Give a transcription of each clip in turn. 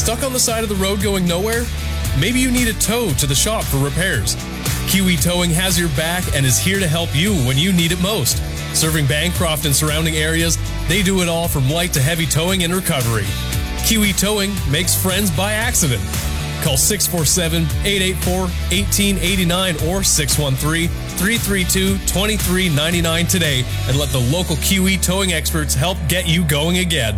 Stuck on the side of the road going nowhere? Maybe you need a tow to the shop for repairs. Kiwi Towing has your back and is here to help you when you need it most. Serving Bancroft and surrounding areas, they do it all from light to heavy towing and recovery. Kiwi Towing makes friends by accident. Call 647-884-1889 or 613-332-2399 today and let the local Kiwi Towing experts help get you going again.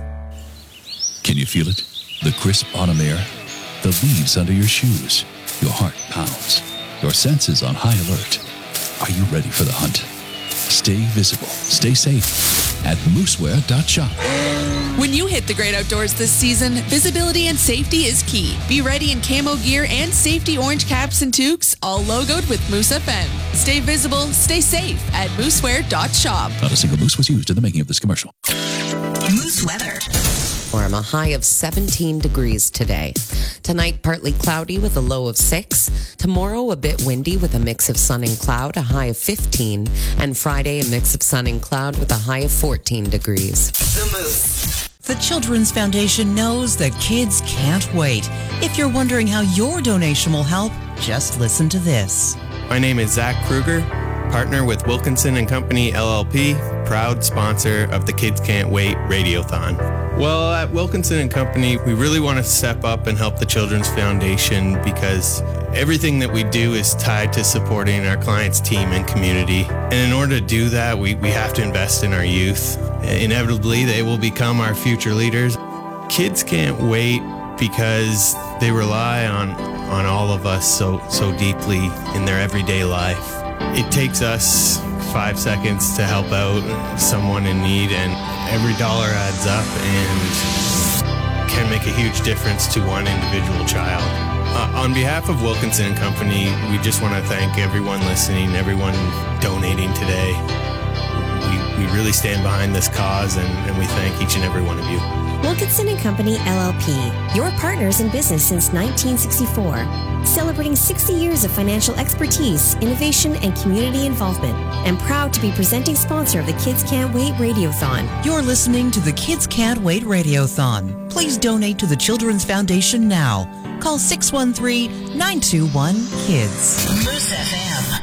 Can you feel it? The crisp autumn air, the leaves under your shoes. Your heart pounds. Your senses on high alert. Are you ready for the hunt? Stay visible, stay safe at mooseware.shop. When you hit the great outdoors this season, visibility and safety is key. Be ready in camo gear and safety orange caps and toques, all logoed with Moose FM. Stay visible, stay safe at mooseware.shop. Not a single moose was used in the making of this commercial. Moose weather. A high of 17 degrees today. Tonight, partly cloudy with a low of 6. Tomorrow, a bit windy with a mix of sun and cloud, a high of 15. And Friday, a mix of sun and cloud with a high of 14 degrees. The Moose. The Children's Foundation knows that kids can't wait. If you're wondering how your donation will help, just listen to this. My name is Zach Kruger, partner with Wilkinson & Company, LLP, proud sponsor of the Kids Can't Wait Radiothon. Well, at Wilkinson & Company, we really want to step up and help the Children's Foundation because everything that we do is tied to supporting our clients' team and community. And in order to do that, we have to invest in our youth. Inevitably, they will become our future leaders. Kids can't wait because they rely on all of us so deeply in their everyday life. It takes us 5 seconds to help out someone in need, and every dollar adds up and can make a huge difference to one individual child. On behalf of Wilkinson & Company, we just want to thank everyone listening, everyone donating today. We really stand behind this cause, and we thank each and every one of you. Wilkinson & Company, LLP, your partners in business since 1964. Celebrating 60 years of financial expertise, innovation, and community involvement. And proud to be presenting sponsor of the Kids Can't Wait Radiothon. You're listening to the Kids Can't Wait Radiothon. Please donate to the Children's Foundation now. Call 613-921-KIDS. Moose FM.